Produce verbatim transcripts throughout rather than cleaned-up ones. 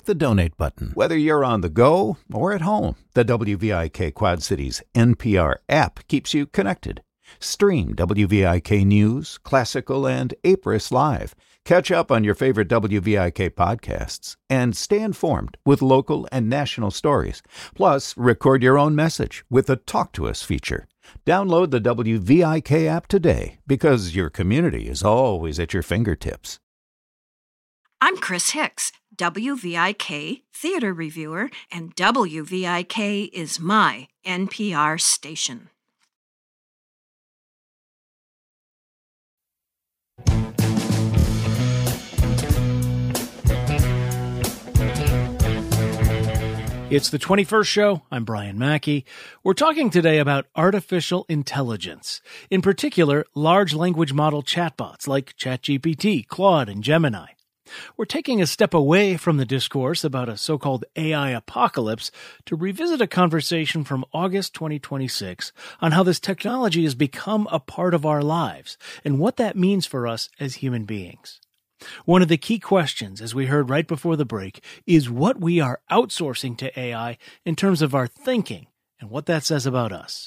click the donate button. Whether you're on the go or at home, the W V I K Quad Cities N P R app keeps you connected. Stream W V I K News, Classical, and Apris live. Catch up on your favorite W V I K podcasts and stay informed with local and national stories. Plus, record your own message with the Talk to Us feature. Download the W V I K app today because your community is always at your fingertips. I'm Chris Hicks, W V I K theater reviewer, and W V I K is my N P R station. It's the twenty-first show. I'm Brian Mackey. We're talking today about artificial intelligence, in particular, large language model chatbots like ChatGPT, Claude, and Gemini. We're taking a step away from the discourse about a so-called A I apocalypse to revisit a conversation from August twenty twenty-six on how this technology has become a part of our lives and what that means for us as human beings. One of the key questions, as we heard right before the break, is what we are outsourcing to A I in terms of our thinking and what that says about us.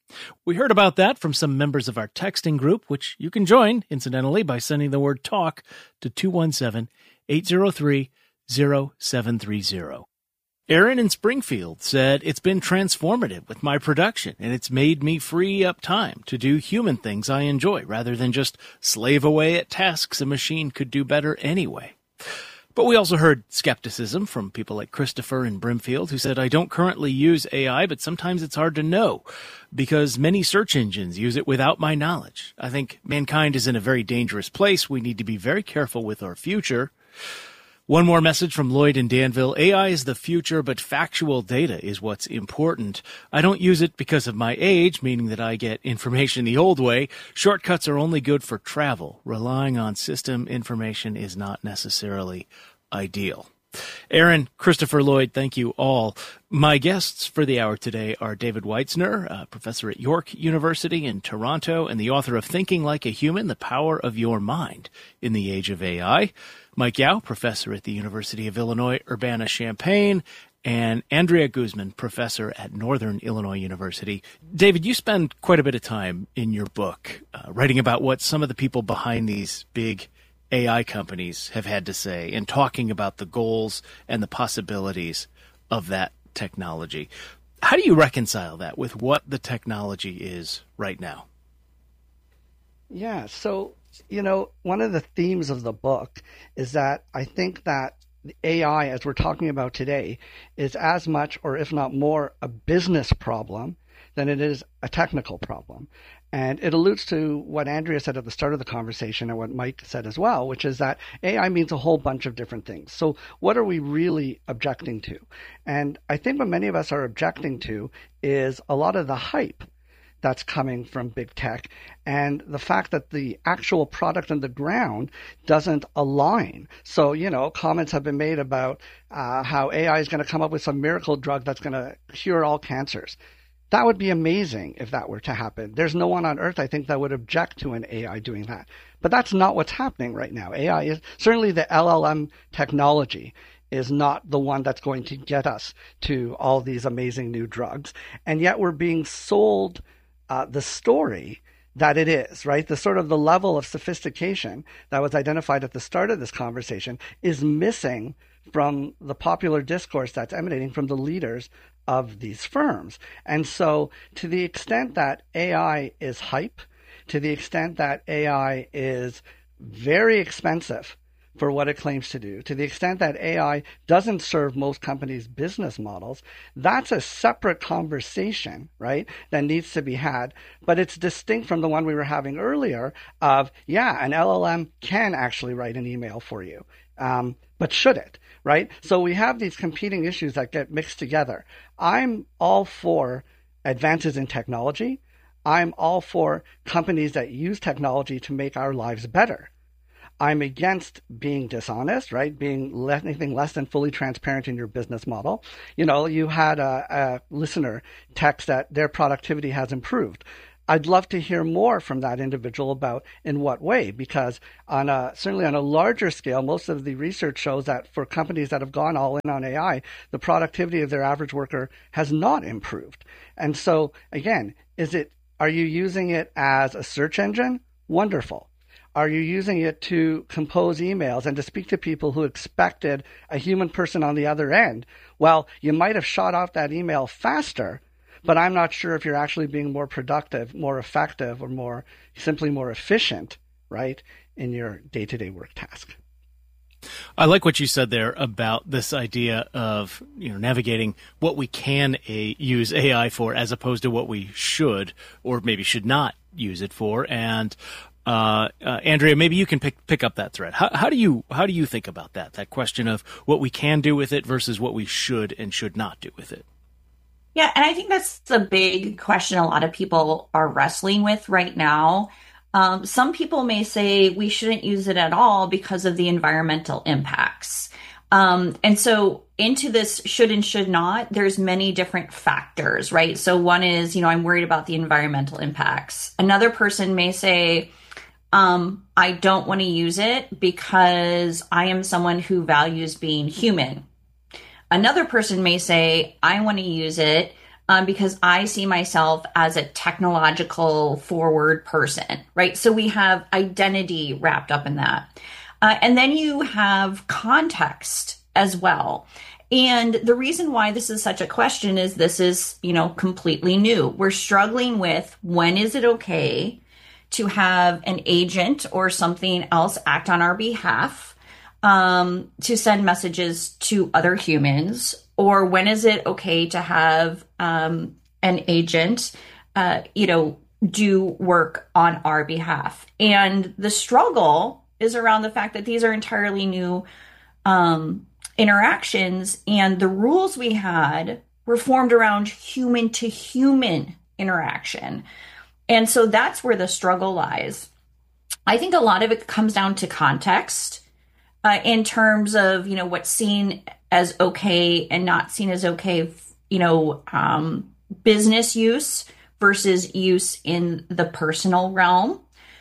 We heard about that from some members of our texting group, which you can join, incidentally, by sending the word TALK to two one seven, eight zero three, zero seven three zero. Aaron in Springfield said, "It's been transformative with my production, and it's made me free up time to do human things I enjoy rather than just slave away at tasks a machine could do better anyway." But we also heard skepticism from people like Christopher in Brimfield, who said, "I don't currently use A I, but sometimes it's hard to know because many search engines use it without my knowledge. I think mankind is in a very dangerous place. We need to be very careful with our future." One more message from Lloyd in Danville. "A I is the future, but factual data is what's important. I don't use it because of my age, meaning that I get information the old way. Shortcuts are only good for travel. Relying on system information is not necessarily ideal." Aaron, Christopher, Lloyd, thank you all. My guests for the hour today are David Weitzner, a professor at York University in Toronto and the author of Thinking Like a Human, The Power of Your Mind in the Age of A I. Mike Yao, professor at the University of Illinois Urbana-Champaign, and Andrea Guzman, professor at Northern Illinois University. David, you spend quite a bit of time in your book uh, writing about what some of the people behind these big A I companies have had to say and talking about the goals and the possibilities of that technology. How do you reconcile that with what the technology is right now? Yeah, so, you know, one of the themes of the book is that I think that the A I, as we're talking about today, is as much, or if not more, a business problem than it is a technical problem. And it alludes to what Andrea said at the start of the conversation and what Mike said as well, which is that A I means a whole bunch of different things. So what are we really objecting to? And I think what many of us are objecting to is a lot of the hype that's coming from big tech and the fact that the actual product on the ground doesn't align. So, you know, comments have been made about uh, how A I is going to come up with some miracle drug that's going to cure all cancers. That would be amazing if that were to happen. There's no one on earth, I think, that would object to an A I doing that. But that's not what's happening right now. A I is certainly the L L M technology is not the one that's going to get us to all these amazing new drugs. And yet we're being sold uh, the story that it is, right? The sort of the level of sophistication that was identified at the start of this conversation is missing from the popular discourse that's emanating from the leaders of these firms. And so to the extent that A I is hype, to the extent that A I is very expensive for what it claims to do, to the extent that A I doesn't serve most companies' business models, that's a separate conversation, right, that needs to be had. But it's distinct from the one we were having earlier of, yeah, an L L M can actually write an email for you. Um, but should it, right? So we have these competing issues that get mixed together. I'm all for advances in technology. I'm all for companies that use technology to make our lives better. I'm against being dishonest, right? Being le- anything less than fully transparent in your business model. You know, you had a, a listener text that their productivity has improved. I'd love to hear more from that individual about in what way, because on a, certainly on a larger scale, most of the research shows that for companies that have gone all in on A I, the productivity of their average worker has not improved. And so again, is it, are you using it as a search engine? Wonderful. Are you using it to compose emails and to speak to people who expected a human person on the other end? Well, you might have shot off that email faster, but I'm not sure if you're actually being more productive, more effective, or more simply more efficient, right, in your day-to-day work task. I like what you said there about this idea of, you know, navigating what we can a, use A I for as opposed to what we should or maybe should not use it for. And Uh, uh, Andrea, maybe you can pick pick up that thread. How, how do you how do you think about that? That question of what we can do with it versus what we should and should not do with it. Yeah, and I think that's the big question a lot of people are wrestling with right now. Um, some people may say we shouldn't use it at all because of the environmental impacts. Um, and so into this should and should not, there's many different factors, right? So one is, you know, I'm worried about the environmental impacts. Another person may say, Um, I don't want to use it because I am someone who values being human. Another person may say, I want to use it um, because I see myself as a technological forward person, right? So we have identity wrapped up in that. Uh, and then you have context as well. And the reason why this is such a question is this is, you know, completely new. We're struggling with when is it okay to have an agent or something else act on our behalf um, to send messages to other humans, or when is it okay to have um, an agent, uh, you know, do work on our behalf? And the struggle is around the fact that these are entirely new um, interactions, and the rules we had were formed around human to human interaction. And so that's where the struggle lies. I think a lot of it comes down to context uh, in terms of, you know, what's seen as okay and not seen as okay, you know, um, business use versus use in the personal realm.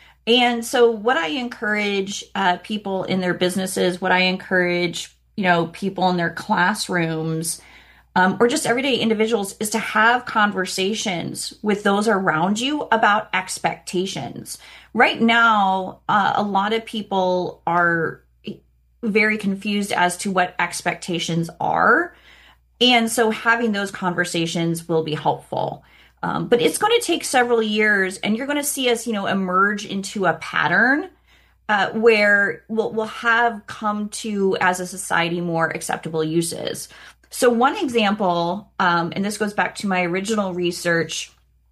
And so what I encourage uh, people in their businesses, what I encourage, you know, people in their classrooms, Um, or just everyday individuals, is to have conversations with those around you about expectations. Right now, uh, a lot of people are very confused as to what expectations are. And so having those conversations will be helpful. Um, but it's going to take several years, and you're going to see us, you know, emerge into a pattern uh, where we'll, we'll have come to, as a society, more acceptable uses. So one example, um, and this goes back to my original research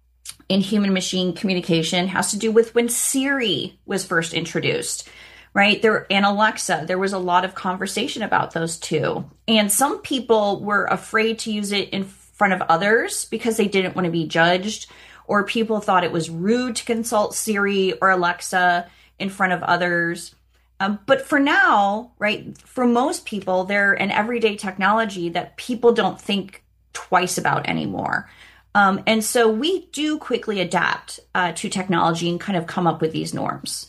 in human-machine communication, has to do with when Siri was first introduced, right? There, and Alexa, there was a lot of conversation about those two. And some people were afraid to use it in front of others because they didn't want to be judged, or people thought it was rude to consult Siri or Alexa in front of others. Um, but for now, right, for most people, they're an everyday technology that people don't think twice about anymore. Um, and so we do quickly adapt uh, to technology and kind of come up with these norms.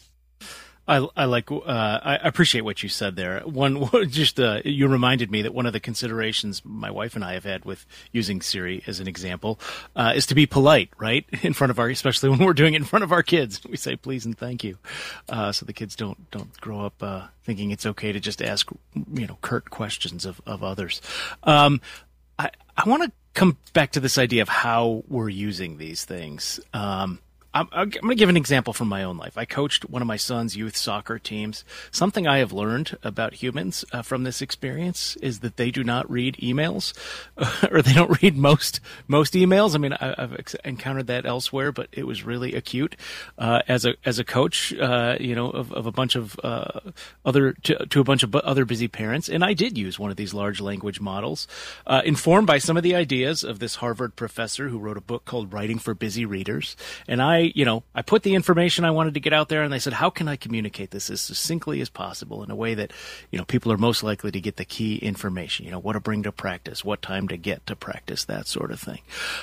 I, I like. Uh, I appreciate what you said there. One, just uh, you reminded me that one of the considerations my wife and I have had with using Siri, as an example, uh, is to be polite, right, in front of our, especially when we're doing it in front of our kids. We say please and thank you, uh, so the kids don't don't grow up uh, thinking it's okay to just ask, you know, curt questions of of others. Um, I I want to come back to this idea of how we're using these things. Um, I'm, I'm going to give an example from my own life. I coached one of my son's youth soccer teams. Something I have learned about humans uh, from this experience is that they do not read emails, or they don't read most most emails. I mean, I, I've ex- encountered that elsewhere, but it was really acute uh, as a as a coach, uh, you know, of, of a bunch of uh, other to, to a bunch of other busy parents. And I did use one of these large language models, uh, informed by some of the ideas of this Harvard professor who wrote a book called Writing for Busy Readers. And I I, you know, I put the information I wanted to get out there, and they said, how can I communicate this as succinctly as possible in a way that, you know, people are most likely to get the key information, you know, what to bring to practice, what time to get to practice, that sort of thing.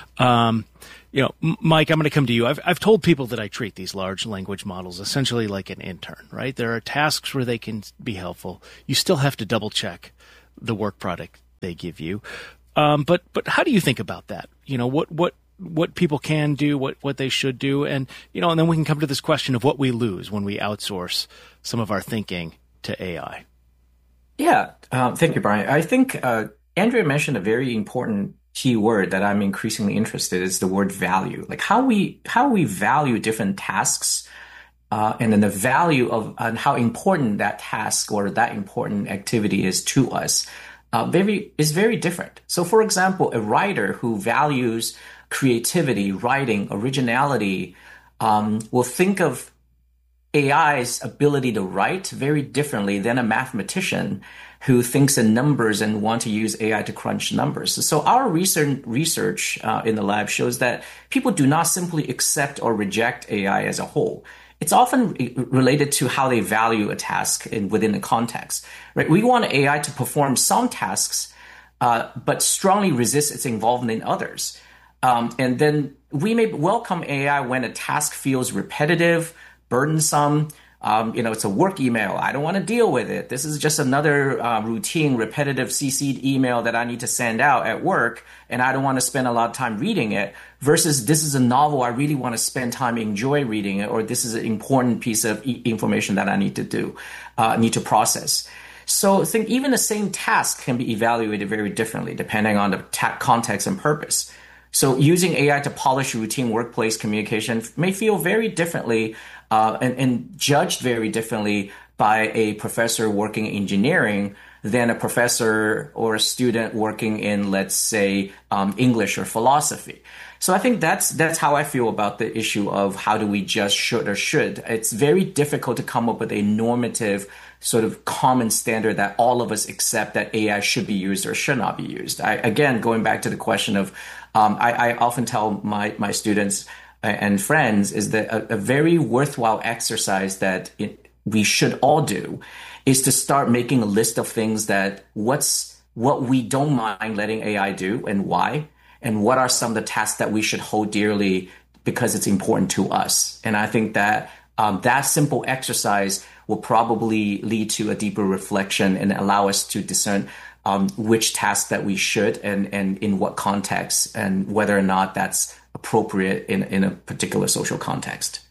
Um, you know, Mike, I'm going to come to you. I've, I've told people that I treat these large language models essentially like an intern, right? There are tasks where they can be helpful. You still have to double check the work product they give you. Um, but, but how do you think about that? You know, what, what, what people can do, what, what they should do. And, you know, and then we can come to this question of what we lose when we outsource some of our thinking to A I. Yeah. Um, thank you, Brian. I think, uh, Andrea mentioned a very important key word that I'm increasingly interested in is the word value. Like how we, how we value different tasks, uh, and then the value of, and how important that task or that important activity is to us, uh, very, is very different. So for example, a writer who values creativity, writing, originality, um, will think of A I's ability to write very differently than a mathematician who thinks in numbers and want to use A I to crunch numbers. So our recent research uh, in the lab shows that people do not simply accept or reject A I as a whole. It's often related to how they value a task in, within the context. Right? We want A I to perform some tasks, uh, but strongly resist its involvement in others. Um, and then we may welcome A I when a task feels repetitive, burdensome. Um, you know, it's a work email. I don't want to deal with it. This is just another uh, routine, repetitive C C'd email that I need to send out at work, and I don't want to spend a lot of time reading it, versus this is a novel I really want to spend time, enjoy reading it, or this is an important piece of e- information that I need to do, uh, need to process. So I think even the same task can be evaluated very differently depending on the ta- context and purpose. So using A I to polish routine workplace communication may feel very differently uh, and, and judged very differently by a professor working in engineering than a professor or a student working in, let's say, um, English or philosophy. So I think that's that's how I feel about the issue of how do we judge should or should. It's very difficult to come up with a normative sort of common standard that all of us accept that A I should be used or should not be used. I, again, going back to the question of, um, I, I often tell my, my students and friends is that a, a very worthwhile exercise that it, we should all do is to start making a list of things that what's what we don't mind letting A I do and why, and what are some of the tasks that we should hold dearly because it's important to us. And I think that um, that simple exercise will probably lead to a deeper reflection and allow us to discern um, which tasks that we should and, and in what context, and whether or not that's appropriate in, in a particular social context.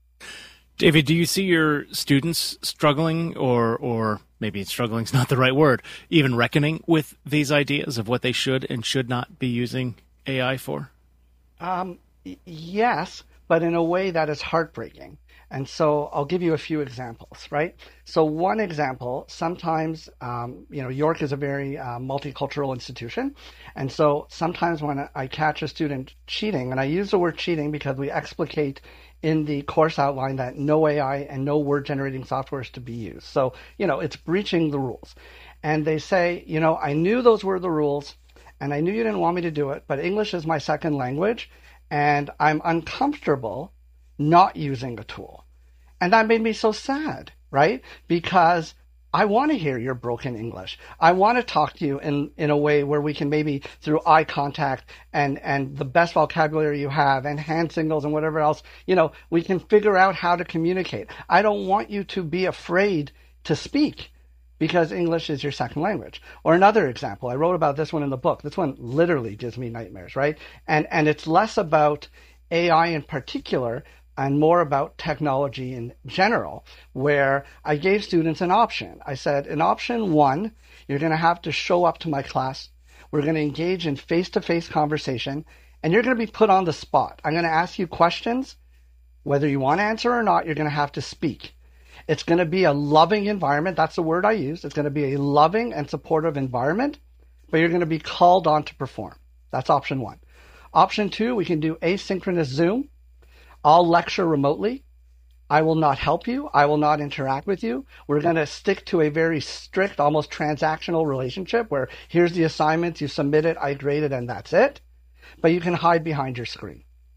David, do you see your students struggling, or or maybe struggling is not the right word, even reckoning with these ideas of what they should and should not be using A I for? Um, y- yes, but in a way that is heartbreaking. And so I'll give you a few examples, right? So one example, sometimes, um, you know, York is a very uh, multicultural institution. And so sometimes when I catch a student cheating, and I use the word cheating because we explicate in the course outline that no A I and no word generating software is to be used. So, you know, it's breaching the rules. And they say, you know, I knew those were the rules and I knew you didn't want me to do it, but English is my second language and I'm uncomfortable not using a tool. And that made me so sad, right? Because I want to hear your broken English. I want to talk to you in, in a way where we can maybe through eye contact and, and the best vocabulary you have and hand signals and whatever else, you know, we can figure out how to communicate. I don't want you to be afraid to speak because English is your second language. Or another example, I wrote about this one in the book. This one literally gives me nightmares, right? And, and it's less about A I in particular and more about technology in general, where I gave students an option. I said, in option one, you're going to have to show up to my class. We're going to engage in face-to-face conversation, and you're going to be put on the spot. I'm going to ask you questions. Whether you want to answer or not, you're going to have to speak. It's going to be a loving environment. That's the word I used. It's going to be a loving and supportive environment, but you're going to be called on to perform. That's option one. Option two, we can do asynchronous Zoom. I'll lecture remotely. I will not help you. I will not interact with you. We're going to stick to a very strict, almost transactional relationship where here's the assignments, you submit it, I grade it, and that's it. But you can hide behind your screen.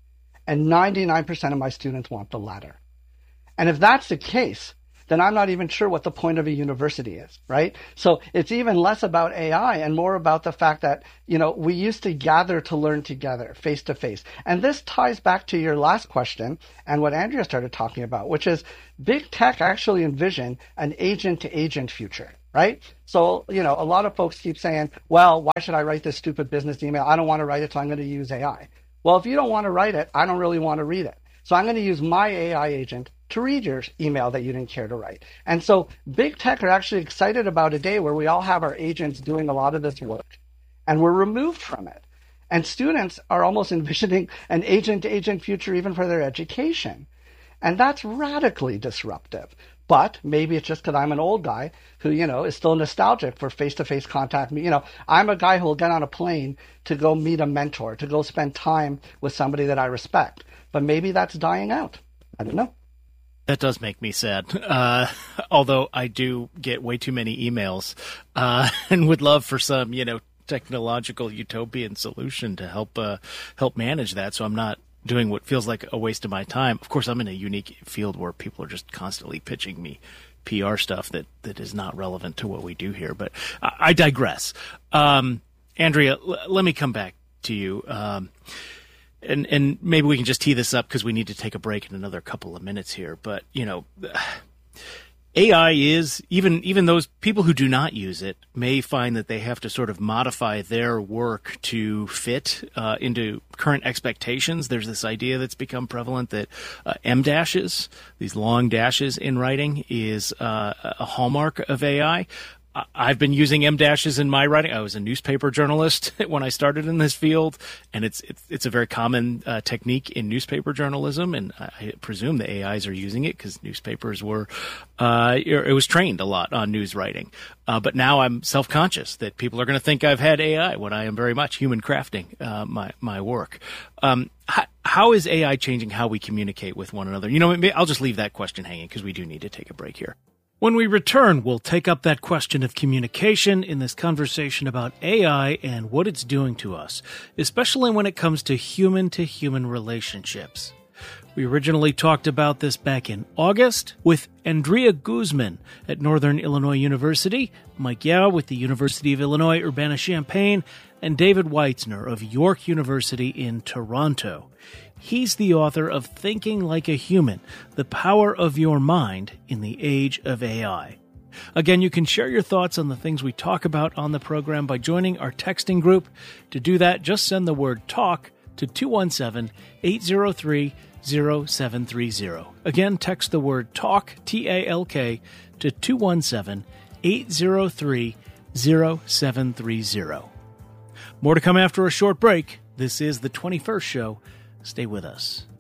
And ninety-nine percent of my students want the latter. And if that's the case, then I'm not even sure what the point of a university is, right? So it's even less about A I and more about the fact that, you know, we used to gather to learn together, face to face. And this ties back to your last question and what Andrea started talking about, which is big tech actually envision an agent-to-agent future, right? So, you know, a lot of folks keep saying, well, why should I write this stupid business email? I don't want to write it, so I'm going to use A I. Well, if you don't want to write it, I don't really want to read it. So I'm going to use my A I agent to read your email that you didn't care to write. And so big tech are actually excited about a day where we all have our agents doing a lot of this work and we're removed from it. And students are almost envisioning an agent-to-agent future even for their education. And that's radically disruptive. But maybe it's just because I'm an old guy who, you know, is still nostalgic for face-to-face contact. You know, I'm a guy who will get on a plane to go meet a mentor, to go spend time with somebody that I respect. But maybe that's dying out. I don't know. That does make me sad, uh, although I do get way too many emails uh, and would love for some, you know, technological utopian solution to help uh, help manage that. So I'm not doing what feels like a waste of my time. Of course, I'm in a unique field where people are just constantly pitching me P R stuff that, that is not relevant to what we do here. But I, I digress. Um, Andrea, l- let me come back to you. Um, And and maybe we can just tee this up because we need to take a break in another couple of minutes here. But, you know, A I is, even even those people who do not use it may find that they have to sort of modify their work to fit uh, into current expectations. There's this idea that's become prevalent that uh, M dashes, these long dashes in writing, is uh, a hallmark of A I. I've been using M dashes in my writing. I was a newspaper journalist when I started in this field, and it's it's, it's a very common uh, technique in newspaper journalism, and I presume the A Is are using it because newspapers were, uh, it was trained a lot on news writing. Uh, but now I'm self-conscious that people are going to think I've had A I when I am very much human crafting uh, my my work. Um, how, how is A I changing how we communicate with one another? You know, I'll just leave that question hanging because we do need to take a break here. When we return, we'll take up that question of communication in this conversation about A I and what it's doing to us, especially when it comes to human-to-human relationships. We originally talked about this back in August with Andrea Guzman at Northern Illinois University, Mike Yao with the University of Illinois Urbana-Champaign, and David Weitzner of York University in Toronto. He's the author of Thinking Like a Human, The Power of Your Mind in the Age of A I. Again, you can share your thoughts on the things we talk about on the program by joining our texting group. To do that, just send the word TALK to two one seven, eight zero three, zero seven three zero. Again, text the word TALK, T A L K, to two one seven, eight zero three, zero seven three zero. More to come after a short break. This is the twenty-first show. Stay with us.